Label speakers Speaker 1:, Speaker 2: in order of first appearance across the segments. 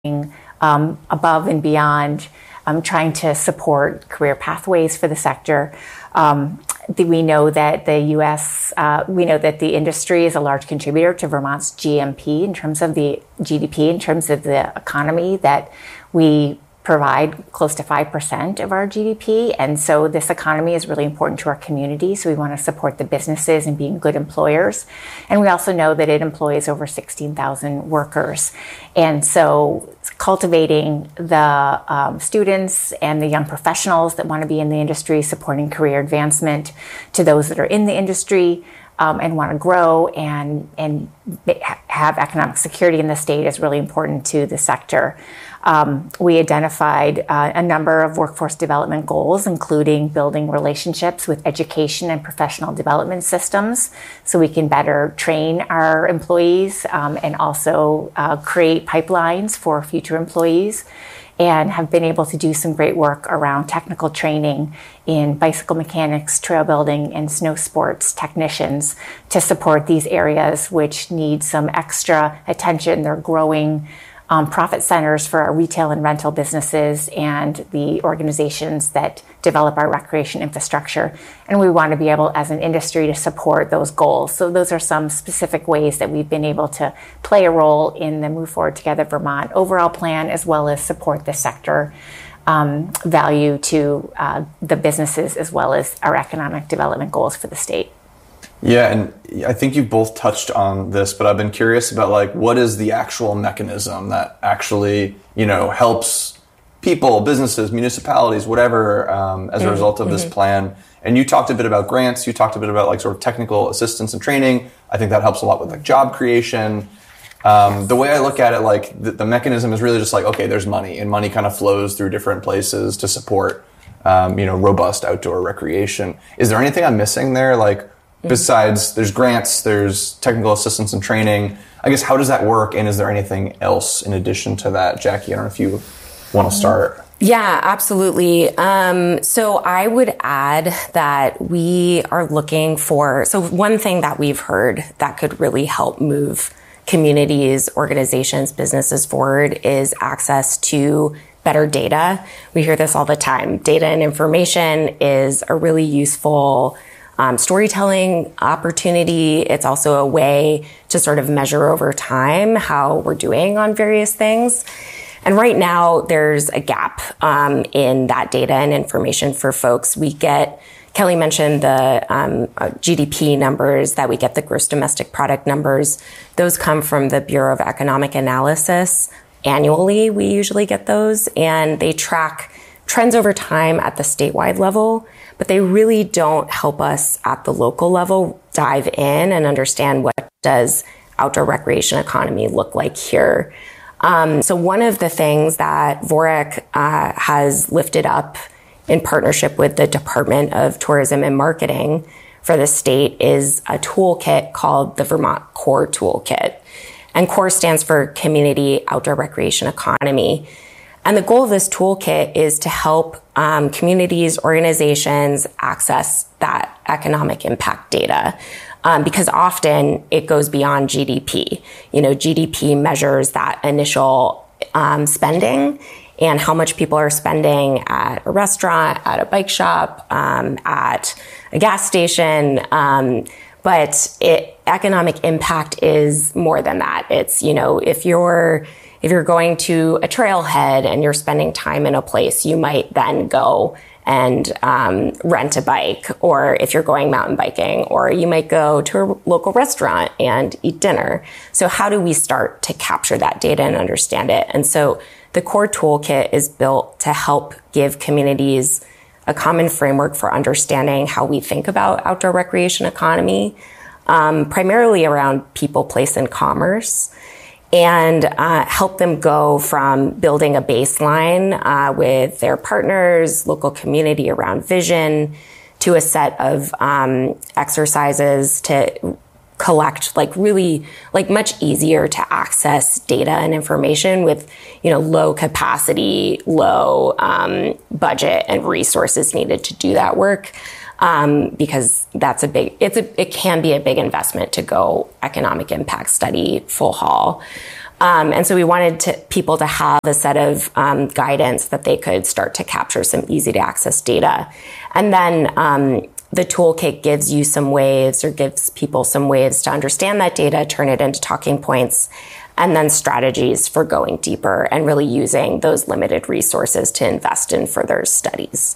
Speaker 1: above and beyond trying to support career pathways for the sector. We know that we know that the industry is a large contributor to Vermont's GMP in terms of the GDP, in terms of the economy, that we provide close to 5% of our GDP. And so this economy is really important to our community. So we want to support the businesses and being good employers. And we also know that it employs over 16,000 workers. And so cultivating the students and the young professionals that want to be in the industry, supporting career advancement to those that are in the industry, and want to grow and have economic security in the state is really important to the sector. We identified a number of workforce development goals, including building relationships with education and professional development systems so we can better train our employees and also create pipelines for future employees, and have been able to do some great work around technical training in bicycle mechanics, trail building, and snow sports technicians to support these areas which need some extra attention. They're growing profit centers for our retail and rental businesses and the organizations that develop our recreation infrastructure. And we want to be able, as an industry, to support those goals. So those are some specific ways that we've been able to play a role in the Move Forward Together Vermont overall plan, as well as support the sector value to the businesses, as well as our economic development goals for the state.
Speaker 2: Yeah, and I think you both touched on this, but I've been curious about what is the actual mechanism that actually, helps people, businesses, municipalities, whatever, as a result of this plan. And you talked a bit about grants. You talked a bit about sort of technical assistance and training. I think that helps a lot with job creation. The way I look at it, the mechanism is really just okay, there's money, and money kind of flows through different places to support, robust outdoor recreation. Is there anything I'm missing there? Besides, there's grants, there's technical assistance and training. I guess, how does that work? And is there anything else in addition to that? Jackie, I don't know if you want to start.
Speaker 3: Yeah, absolutely. So I would add that we are looking for, one thing that we've heard that could really help move communities, organizations, businesses forward is access to better data. We hear this all the time. Data and information is a really useful storytelling opportunity. It's also a way to sort of measure over time how we're doing on various things. And right now, there's a gap in that data and information for folks. Kelly mentioned the GDP numbers that we get, the gross domestic product numbers. Those come from the Bureau of Economic Analysis. Annually, we usually get those, and they track trends over time at the statewide level, but they really don't help us at the local level dive in and understand what does outdoor recreation economy look like here. So one of the things that VOREC has lifted up in partnership with the Department of Tourism and Marketing for the state is a toolkit called the Vermont CORE Toolkit. And CORE stands for Community Outdoor Recreation Economy. And the goal of this toolkit is to help communities, organizations access that economic impact data. Because often it goes beyond GDP. GDP measures that initial spending and how much people are spending at a restaurant, at a bike shop, at a gas station. But economic impact is more than that. It's, if you're going to a trailhead and you're spending time in a place, you might then go and rent a bike, or if you're going mountain biking, or you might go to a local restaurant and eat dinner. So how do we start to capture that data and understand it? And so the CORE Toolkit is built to help give communities a common framework for understanding how we think about outdoor recreation economy, primarily around people, place, and commerce, and help them go from building a baseline with their partners, local community around vision, to a set of exercises to collect much easier to access data and information with low capacity, low budget and resources needed to do that work. Because it can be a big investment to go economic impact study full haul. And so we wanted people to have a set of guidance that they could start to capture some easy to access data. And then the toolkit gives you some ways, or gives people some ways to understand that data, turn it into talking points, and then strategies for going deeper and really using those limited resources to invest in further studies.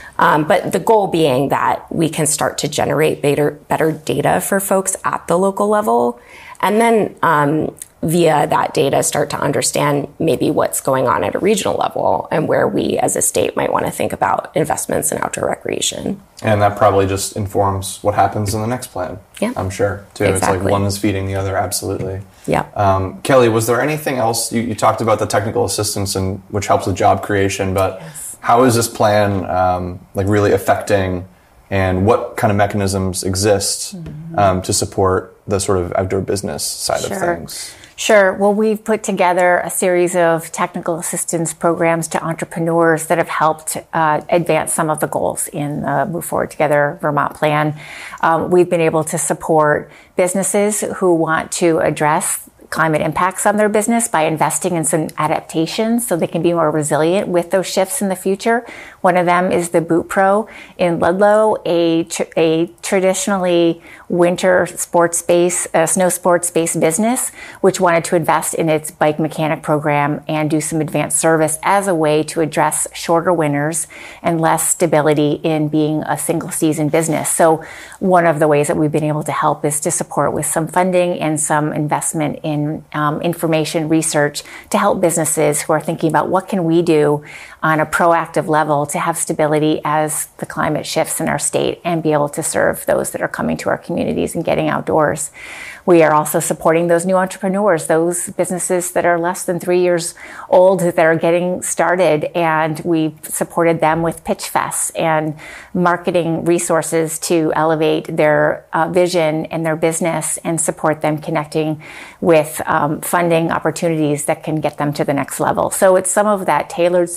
Speaker 3: But the goal being that we can start to generate better data for folks at the local level, and then via that data start to understand maybe what's going on at a regional level and where we as a state might want to think about investments in outdoor recreation.
Speaker 2: And that probably just informs what happens in the next plan.
Speaker 3: Yeah,
Speaker 2: I'm sure, too.
Speaker 3: Exactly.
Speaker 2: It's like one is feeding the other, absolutely.
Speaker 3: Yeah.
Speaker 2: Kelly, was there anything else? You talked about the technical assistance, which helps with job creation, but how is this plan really affecting, and what kind of mechanisms exist to support the sort of outdoor business side of things?
Speaker 1: Sure. Well, we've put together a series of technical assistance programs to entrepreneurs that have helped advance some of the goals in the Move Forward Together Vermont plan. We've been able to support businesses who want to address climate impacts on their business by investing in some adaptations so they can be more resilient with those shifts in the future. One of them is the Boot Pro in Ludlow, a traditionally winter sports space, snow sports based business, which wanted to invest in its bike mechanic program and do some advanced service as a way to address shorter winters and less stability in being a single season business. So one of the ways that we've been able to help is to support with some funding and some investment in information research to help businesses who are thinking about what can we do on a proactive level to have stability as the climate shifts in our state and be able to serve those that are coming to our communities and getting outdoors. We are also supporting those new entrepreneurs, those businesses that are less than 3 years old that are getting started, and we've supported them with pitch fests and marketing resources to elevate their vision and their business and support them connecting with funding opportunities that can get them to the next level. So it's some of that tailored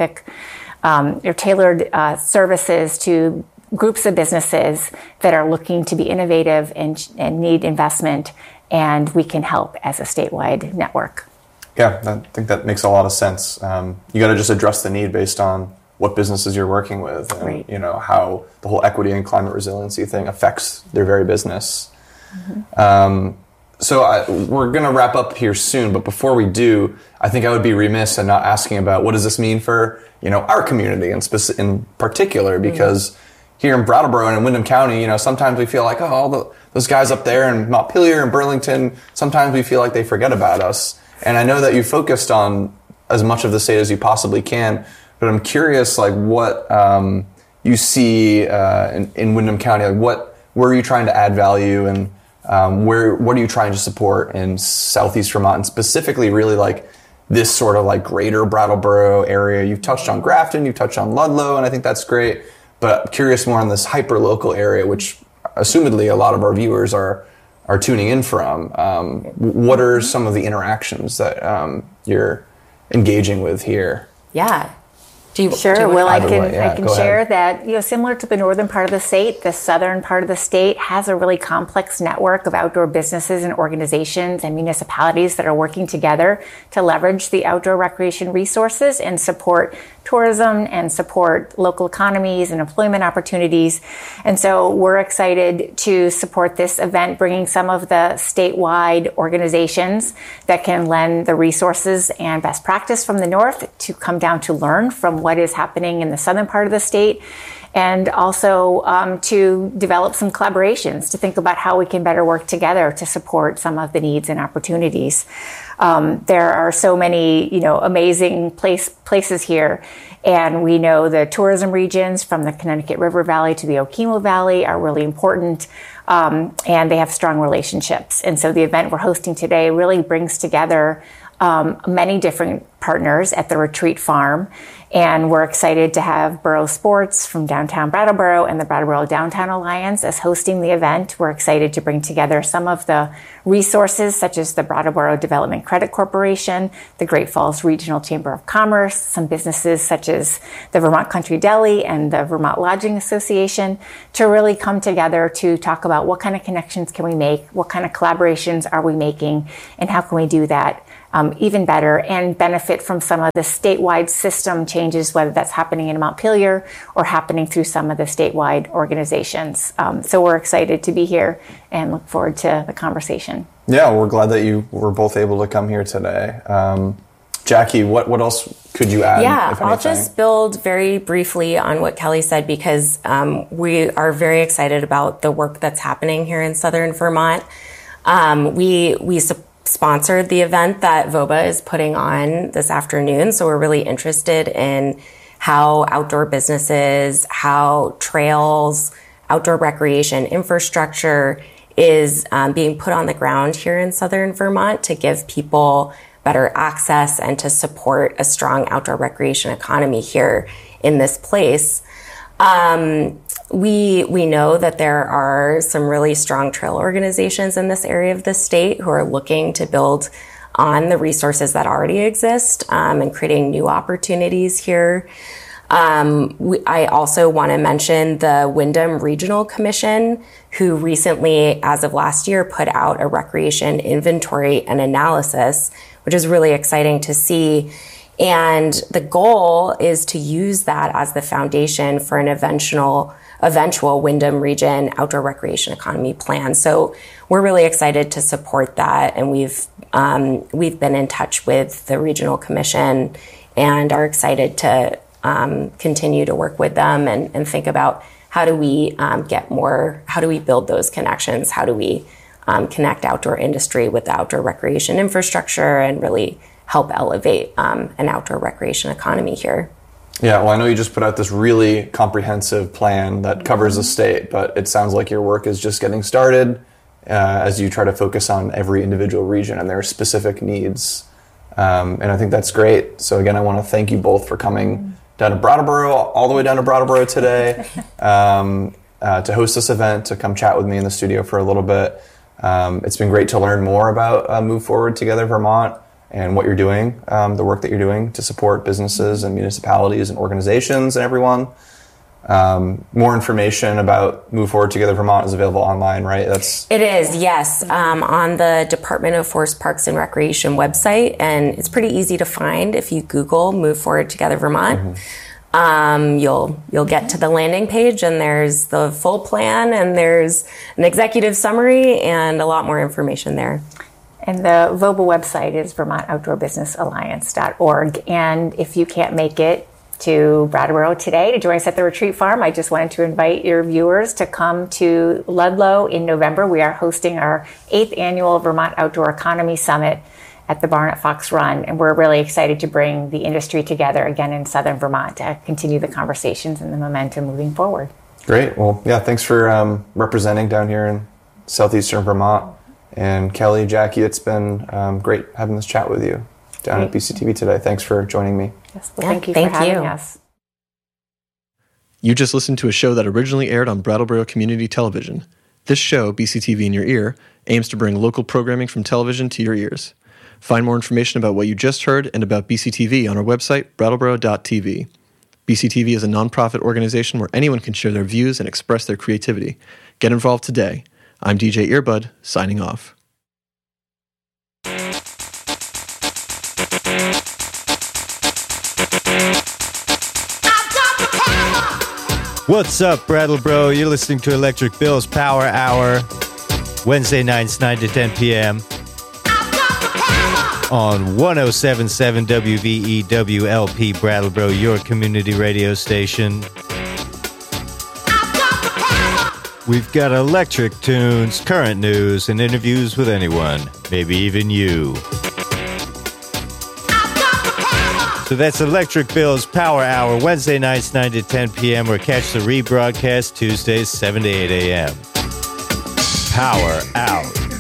Speaker 1: services to groups of businesses that are looking to be innovative and need investment, and we can help as a statewide network.
Speaker 2: Yeah, I think that makes a lot of sense. You got to just address the need based on what businesses you're working with, and
Speaker 1: right.
Speaker 2: How the whole equity and climate resiliency thing affects their very business. Mm-hmm. We're going to wrap up here soon, but before we do, I think I would be remiss in not asking about what does this mean for our community in particular, because here in Brattleboro and in Windham County, sometimes we feel like, those guys up there in Montpelier and Burlington, sometimes we feel like they forget about us. And I know that you focused on as much of the state as you possibly can, but I'm curious, what you see in Windham County, where are you trying to add value, and what are you trying to support in Southeast Vermont, and specifically really this sort of greater Brattleboro area? You've touched on Grafton, you've touched on Ludlow, and I think that's great. But I'm curious more on this hyper-local area, which assumedly a lot of our viewers are tuning in from. What are some of the interactions that you're engaging with here?
Speaker 3: Yeah.
Speaker 1: Sure. Well, I can share
Speaker 2: ahead.
Speaker 1: that, similar to the northern part of the state, the southern part of the state has a really complex network of outdoor businesses and organizations and municipalities that are working together to leverage the outdoor recreation resources and support tourism and support local economies and employment opportunities. And so we're excited to support this event, bringing some of the statewide organizations that can lend the resources and best practice from the north to come down to learn from what is happening in the southern part of the state, and also to develop some collaborations to think about how we can better work together to support some of the needs and opportunities. There are so many, amazing places here, and we know the tourism regions from the Connecticut River Valley to the Okemo Valley are really important, and they have strong relationships. And so the event we're hosting today really brings together many different partners at the Retreat Farm. And we're excited to have Borough Sports from downtown Brattleboro and the Brattleboro Downtown Alliance as hosting the event. We're excited to bring together some of the resources such as the Brattleboro Development Credit Corporation, the Great Falls Regional Chamber of Commerce, some businesses such as the Vermont Country Deli and the Vermont Lodging Association to really come together to talk about what kind of connections can we make, what kind of collaborations are we making, and how can we do that even better and benefit from some of the statewide system changes, whether that's happening in Montpelier or happening through some of the statewide organizations. So we're excited to be here and look forward to the conversation.
Speaker 2: Yeah, we're glad that you were both able to come here today. Jackie, what else could you add?
Speaker 3: Yeah, I'll just build very briefly on what Kelly said, because we are very excited about the work that's happening here in Southern Vermont. We sponsored the event that VOBA is putting on this afternoon, so we're really interested in how outdoor businesses, how trails, outdoor recreation infrastructure is being put on the ground here in Southern Vermont to give people better access and to support a strong outdoor recreation economy here in this place. We know that there are some really strong trail organizations in this area of the state who are looking to build on the resources that already exist and creating new opportunities here. I also want to mention the Windham Regional Commission, who recently, as of last year, put out a recreation inventory and analysis, which is really exciting to see. And the goal is to use that as the foundation for an eventual Windham Region outdoor recreation economy plan. So we're really excited to support that. And we've been in touch with the Regional Commission and are excited to continue to work with them and think about how do we build those connections? How do we connect outdoor industry with the outdoor recreation infrastructure and really help elevate an outdoor recreation economy here?
Speaker 2: Yeah, well, I know you just put out this really comprehensive plan that covers the state, but it sounds like your work is just getting started as you try to focus on every individual region and their specific needs. And I think that's great. So again, I want to thank you both for coming down to Brattleboro, all the way down to Brattleboro today to host this event, to come chat with me in the studio for a little bit. It's been great to learn more about Move Forward Together Vermont and what you're doing, the work that you're doing to support businesses and municipalities and organizations and everyone. More information about Move Forward Together Vermont is available online, right?
Speaker 3: It is, yes, on the Department of Forest Parks and Recreation website, and it's pretty easy to find if you Google Move Forward Together Vermont. Mm-hmm. You'll get to the landing page, and there's the full plan, and there's an executive summary, and a lot more information there.
Speaker 1: And the VOBA website is VermontOutdoorBusinessAlliance.org. And if you can't make it to Brattleboro today to join us at the Retreat Farm, I just wanted to invite your viewers to come to Ludlow in November. We are hosting our 8th annual Vermont Outdoor Economy Summit at the Barn at Fox Run, and we're really excited to bring the industry together again in Southern Vermont to continue the conversations and the momentum moving forward.
Speaker 2: Great. Well, yeah, thanks for representing down here in southeastern Vermont. And Kelly, Jackie, it's been great having this chat with you down at BCTV today. Thanks for joining me.
Speaker 1: Yes, well, thank you for having us.
Speaker 4: You just listened to a show that originally aired on Brattleboro Community Television. This show, BCTV in Your Ear, aims to bring local programming from television to your ears. Find more information about what you just heard and about BCTV on our website, brattleboro.tv. BCTV is a nonprofit organization where anyone can share their views and express their creativity. Get involved today. I'm DJ Earbud, signing off.
Speaker 5: What's up, Brattleboro? You're listening to Electric Bill's Power Hour, Wednesday nights, 9 to 10 p.m. on 107.7 WVEWLP Brattleboro, your community radio station. We've got electric tunes, current news, and interviews with anyone, maybe even you. So that's Electric Bill's Power Hour, Wednesday nights, 9 to 10 p.m., or catch the rebroadcast Tuesdays, 7 to 8 a.m. Power out.